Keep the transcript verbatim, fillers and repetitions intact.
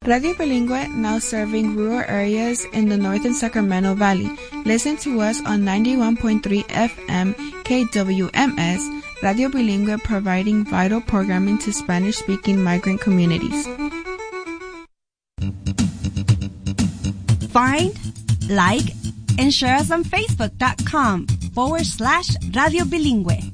Radio Bilingüe, now serving rural areas in the northern Sacramento Valley. Listen to us on ninety-one point three F M K W M S, Radio Bilingüe, providing vital programming to Spanish-speaking migrant communities. Find, like, and share us on Facebook.com forward slash Radio Bilingüe.